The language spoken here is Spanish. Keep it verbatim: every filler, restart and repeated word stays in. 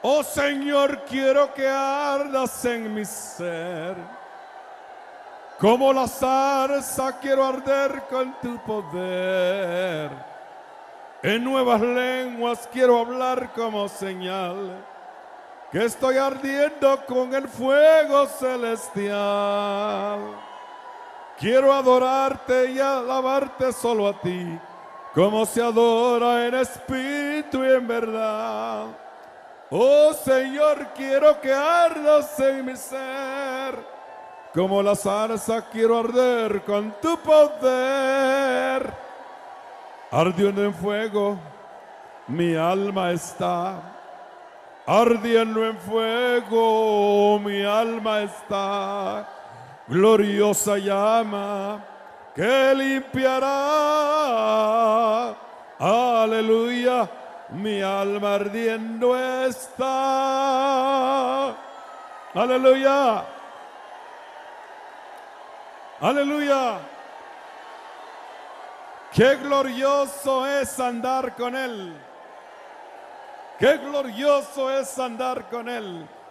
Oh Señor, quiero que ardas en mi ser. Como la zarza quiero arder con tu poder. En nuevas lenguas quiero hablar como señal que estoy ardiendo con el fuego celestial. Quiero adorarte y alabarte solo a ti, como se adora en espíritu y en verdad. Oh Señor, quiero que ardas en mi ser. Como la zarza quiero arder con tu poder. Ardiendo en fuego, mi alma está. Ardiendo en fuego, mi alma está. Gloriosa llama que limpiará. Aleluya, mi alma ardiendo está. Aleluya. Aleluya. Qué glorioso es andar con Él. Qué glorioso es andar con Él.